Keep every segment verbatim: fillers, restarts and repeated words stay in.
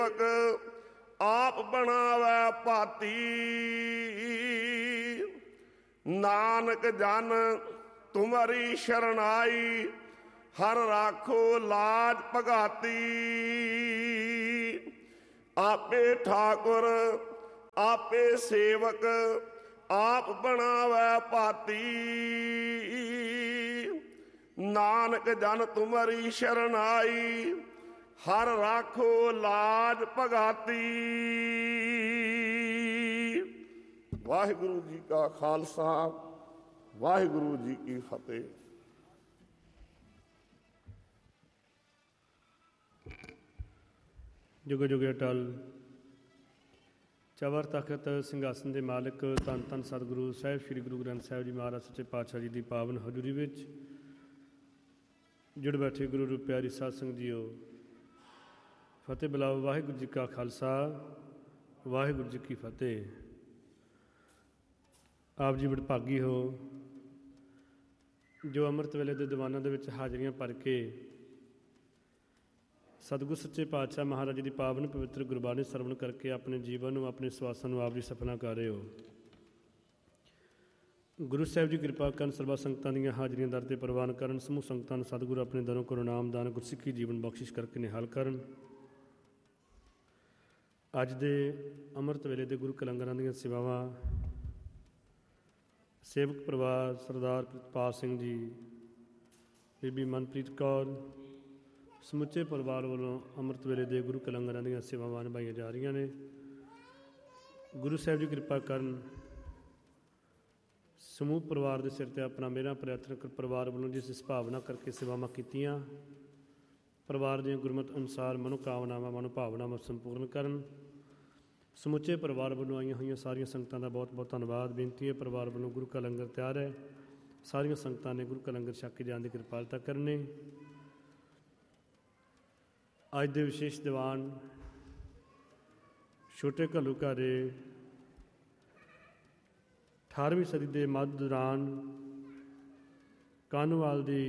आप बनावै भाती, नानक जन तुम्हारी शरणाई, हर राखो लाज भगाती। आपे ठाकुर आपे सेवक, आप बनावै भाती, नानक जन तुम्हारी शरणाई, हर राखो लाज भगाती। वाहिगुरु जी का खालसा, वाहिगुरु जी की फतेह। जुग जुग अटल चवर तखत ਸਿੰਘਾਸਨ ਦੇ ਮਾਲਕ ਧੰਨ ਧੰਨ ਸਤਿਗੁਰੂ ਸਾਹਿਬ ਸ੍ਰੀ ਗੁਰੂ ਗ੍ਰੰਥ ਸਾਹਿਬ ਜੀ ਮਹਾਰਾਜ ਸੱਚੇ ਪਾਤਸ਼ਾਹ ਜੀ ਦੀ ਪਾਵਨ ਹਜ਼ੂਰੀ ਵਿੱਚ ਜੁੜ ਬੈਠੇ ਗੁਰੂ ਰੂਪ ਪਿਆਰੀ ਸਾਧ ਸੰਗਤ ਜੀਓ, ਫਤਿਹ ਬੁਲਾਓ। ਵਾਹਿਗੁਰੂ ਜੀ ਕਾ ਖਾਲਸਾ, ਵਾਹਿਗੁਰੂ ਜੀ ਕੀ ਫਤਿਹ। ਆਪ ਜੀ ਵਡਭਾਗੀ ਹੋ ਜੋ ਅੰਮ੍ਰਿਤ ਵੇਲੇ ਦੇ ਦੀਵਾਨਾਂ ਦੇ ਵਿੱਚ ਹਾਜ਼ਰੀਆਂ ਭਰ ਕੇ ਸਤਿਗੁਰ ਸੱਚੇ ਪਾਤਸ਼ਾਹ ਮਹਾਰਾਜ ਜੀ ਦੀ ਪਾਵਨ ਪਵਿੱਤਰ ਗੁਰਬਾਣੀ ਸਰਵਣ ਕਰਕੇ ਆਪਣੇ ਜੀਵਨ ਨੂੰ, ਆਪਣੇ ਸਵਾਸਾਂ ਨੂੰ ਆਪ ਜੀ ਸਫਲਾ ਕਰ ਰਹੇ ਹੋ। ਗੁਰੂ ਸਾਹਿਬ ਜੀ ਕਿਰਪਾ ਕਰਨ, ਸਰਬਾ ਸੰਗਤਾਂ ਦੀਆਂ ਹਾਜ਼ਰੀਆਂ ਦਰ 'ਤੇ ਪ੍ਰਵਾਨ ਕਰਨ। ਸਮੂਹ ਸੰਗਤਾਂ ਨੂੰ ਸਤਿਗੁਰੂ ਆਪਣੇ ਦਰੋਂ ਕਰੋ ਨਾਮ ਦਾਨ, ਗੁਰਸਿੱਖੀ ਜੀਵਨ ਬਖਸ਼ਿਸ਼ ਕਰਕੇ ਨਿਹਾਲ ਕਰਨ। ਅੱਜ ਦੇ ਅੰਮ੍ਰਿਤ ਵੇਲੇ ਦੇ ਗੁਰੂ ਕਾ ਲੰਗਰਾਂ ਦੀਆਂ ਸੇਵਾਵਾਂ ਸੇਵਕ ਪਰਿਵਾਰ ਸਰਦਾਰ ਪ੍ਰਿਤਪਾਲ ਸਿੰਘ ਜੀ, ਬੀਬੀ ਮਨਪ੍ਰੀਤ ਕੌਰ, ਸਮੁੱਚੇ ਪਰਿਵਾਰ ਵੱਲੋਂ ਅੰਮ੍ਰਿਤ ਵੇਲੇ ਦੇ ਗੁਰੂ ਕਾ ਲੰਗਰਾਂ ਦੀਆਂ ਸੇਵਾਵਾਂ ਨਿਭਾਈਆਂ ਜਾ ਰਹੀਆਂ ਨੇ। ਗੁਰੂ ਸਾਹਿਬ ਜੀ ਕਿਰਪਾ ਕਰਨ, ਸਮੂਹ ਪਰਿਵਾਰ ਦੇ ਸਿਰ 'ਤੇ ਆਪਣਾ ਮੇਰਾ ਪ੍ਰਯਤਨ ਕਰ। ਪਰਿਵਾਰ ਵੱਲੋਂ ਜਿਸ ਇਸ ਭਾਵਨਾ ਕਰਕੇ ਸੇਵਾਵਾਂ ਕੀਤੀਆਂ, ਪਰਿਵਾਰ ਦੀਆਂ ਗੁਰਮਤਿ ਅਨੁਸਾਰ ਮਨੋਕਾਮਨਾਵਾਂ ਮਨੋਭਾਵਨਾਵਾਂ ਸੰਪੂਰਨ ਕਰਨ। ਸਮੁੱਚੇ ਪਰਿਵਾਰ ਵੱਲੋਂ ਆਈਆਂ ਹੋਈਆਂ ਸਾਰੀਆਂ ਸੰਗਤਾਂ ਦਾ ਬਹੁਤ ਬਹੁਤ ਧੰਨਵਾਦ। ਬੇਨਤੀ ਹੈ ਪਰਿਵਾਰ ਵੱਲੋਂ ਗੁਰੂ ਕਾ ਲੰਗਰ ਤਿਆਰ ਹੈ, ਸਾਰੀਆਂ ਸੰਗਤਾਂ ਨੇ ਗੁਰੂ ਕਾ ਲੰਗਰ ਛਕ ਕੇ ਜਾਣ ਦੀ ਕਿਰਪਾਲਤਾ ਕਰਨੀ। ਅੱਜ ਦੇ ਵਿਸ਼ੇਸ਼ ਦੀਵਾਨ ਛੋਟੇ ਘੱਲੂਘਾਰੇ ਅਠਾਰ੍ਹਵੀਂ ਸਦੀ ਦੇ ਮੱਧ ਦੌਰਾਨ ਕਾਹਨੂੰਵਾਲ ਦੀ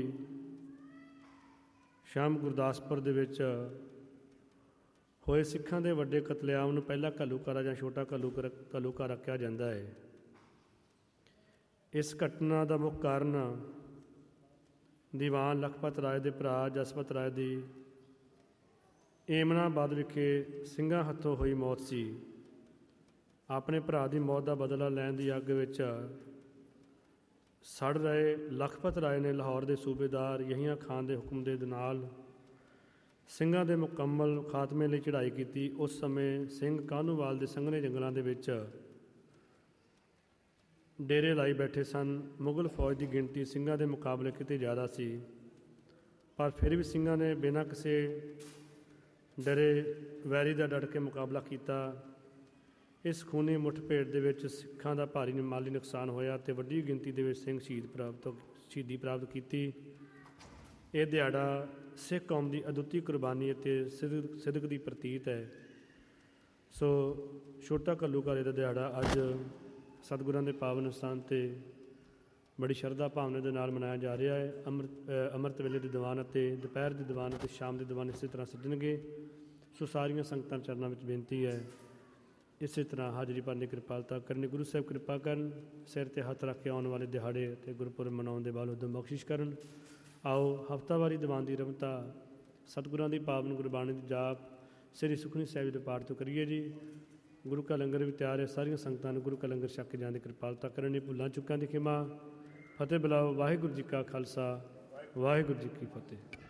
ਸ਼ਾਮ ਗੁਰਦਾਸਪੁਰ ਦੇ ਵਿੱਚ ਹੋਏ ਸਿੱਖਾਂ ਦੇ ਵੱਡੇ ਕਤਲੇਆਮ ਨੂੰ ਪਹਿਲਾ ਘੱਲੂਘਾਰਾ ਜਾਂ ਛੋਟਾ ਘੱਲੂਘਾਰਾ ਘੱਲੂਘਾਰਾ ਕਿਹਾ ਜਾਂਦਾ ਹੈ। ਇਸ ਘਟਨਾ ਦਾ ਮੁੱਖ ਕਾਰਨ ਦੀਵਾਨ ਲਖਪਤ ਰਾਏ ਦੇ ਭਰਾ ਜਸਪਤ ਰਾਏ ਦੀ ਏਮਨਾਬਾਦ ਵਿਖੇ ਸਿੰਘਾਂ ਹੱਥੋਂ ਹੋਈ ਮੌਤ ਸੀ। ਆਪਣੇ ਭਰਾ ਦੀ ਮੌਤ ਦਾ ਬਦਲਾ ਲੈਣ ਦੀ ਅੱਗ ਵਿੱਚ ਸੜ ਰਹੇ ਲਖਪਤ ਰਾਏ ਨੇ ਲਾਹੌਰ ਦੇ ਸੂਬੇਦਾਰ ਯਹੀਆ ਖਾਨ ਦੇ ਹੁਕਮ ਦੇ ਨਾਲ ਸਿੰਘਾਂ ਦੇ ਮੁਕੰਮਲ ਖਾਤਮੇ ਲਈ ਚੜ੍ਹਾਈ ਕੀਤੀ। ਉਸ ਸਮੇਂ ਸਿੰਘ ਕਾਹਨੂੰਵਾਲ ਦੇ ਸੰਘਣੇ ਜੰਗਲਾਂ ਦੇ ਵਿੱਚ ਡੇਰੇ ਲਾਈ ਬੈਠੇ ਸਨ। ਮੁਗਲ ਫੌਜ ਦੀ ਗਿਣਤੀ ਸਿੰਘਾਂ ਦੇ ਮੁਕਾਬਲੇ ਕਿਤੇ ਜ਼ਿਆਦਾ ਸੀ, ਪਰ ਫਿਰ ਵੀ ਸਿੰਘਾਂ ਨੇ ਬਿਨਾਂ ਕਿਸੇ ਡਰੇ ਵੈਰੀ ਦਾ ਡਟ ਕੇ ਮੁਕਾਬਲਾ ਕੀਤਾ। ਇਸ ਖੂਨੀ ਮੁੱਠਭੇੜ ਦੇ ਵਿੱਚ ਸਿੱਖਾਂ ਦਾ ਭਾਰੀ ਮਾਲੀ ਨੁਕਸਾਨ ਹੋਇਆ ਅਤੇ ਵੱਡੀ ਗਿਣਤੀ ਦੇ ਵਿੱਚ ਸਿੰਘ ਸ਼ਹੀਦ ਪ੍ਰਾਪਤ ਸ਼ਹੀਦੀ ਪ੍ਰਾਪਤ ਕੀਤੀ। ਇਹ ਦਿਹਾੜਾ ਸਿੱਖ ਕੌਮ ਦੀ ਅਦੁੱਤੀ ਕੁਰਬਾਨੀ ਅਤੇ ਸਿਦਕ ਸਿਦਕ ਦੀ ਪ੍ਰਤੀਤ ਹੈ। ਸੋ ਛੋਟਾ ਘੱਲੂਘਾਰੇ ਦਾ ਦਿਹਾੜਾ ਅੱਜ ਸਤਿਗੁਰਾਂ ਦੇ ਪਾਵਨ ਸਥਾਨ 'ਤੇ ਬੜੀ ਸ਼ਰਧਾ ਭਾਵਨਾ ਦੇ ਨਾਲ ਮਨਾਇਆ ਜਾ ਰਿਹਾ ਹੈ। ਅੰਮ੍ਰਿਤ ਅੰਮ੍ਰਿਤ ਵੇਲੇ ਦੇ ਦੀਵਾਨ ਅਤੇ ਦੁਪਹਿਰ ਦੇ ਦੀਵਾਨ ਅਤੇ ਸ਼ਾਮ ਦੇ ਦੀਵਾਨ ਇਸੇ ਤਰ੍ਹਾਂ ਸੱਜਣਗੇ। ਸੋ ਸਾਰੀਆਂ ਸੰਗਤਾਂ ਚਰਨਾਂ ਵਿੱਚ ਬੇਨਤੀ ਹੈ ਇਸੇ ਤਰ੍ਹਾਂ ਹਾਜ਼ਰੀ ਭਰਨ ਦੀ ਕਿਰਪਾਲਤਾ ਕਰਨੀ। ਗੁਰੂ ਸਾਹਿਬ ਕਿਰਪਾ ਕਰਨ, ਸਿਰ 'ਤੇ ਹੱਥ ਰੱਖ ਕੇ ਆਉਣ ਵਾਲੇ ਦਿਹਾੜੇ ਅਤੇ ਗੁਰਪੁਰਬ ਮਨਾਉਣ ਦੇ ਬਾਅਦ ਉਦਮ ਬਖਸ਼ਿਸ਼ ਕਰਨ। ਆਓ ਹਫ਼ਤਾਵਾਰੀ ਦੀਵਾਨ ਦੀ ਰਮਤਾ ਸਤਿਗੁਰਾਂ ਦੀ ਪਾਵਨ ਗੁਰਬਾਣੀ ਦੀ ਜਾਪ ਸ੍ਰੀ ਸੁਖਮਨੀ ਸਾਹਿਬ ਦੇ ਪਾਠ ਤੋਂ ਕਰੀਏ ਜੀ। ਗੁਰੂ ਕਾ ਲੰਗਰ ਵੀ ਤਿਆਰ ਹੈ, ਸਾਰੀਆਂ ਸੰਗਤਾਂ ਨੂੰ ਗੁਰੂ ਕਾ ਲੰਗਰ ਛਕ ਕੇ ਜਾਣ ਦੀ ਕਿਰਪਾਲਤਾ ਕਰਨੀ। ਭੁੱਲਾਂ ਚੁੱਕਾਂ ਦੀ ਖਿਮਾ। ਫਤਿਹ ਬੁਲਾਓ। ਵਾਹਿਗੁਰੂ ਜੀ ਕਾ ਖਾਲਸਾ, ਵਾਹਿਗੁਰੂ ਜੀ ਕੀ ਫਤਿਹ।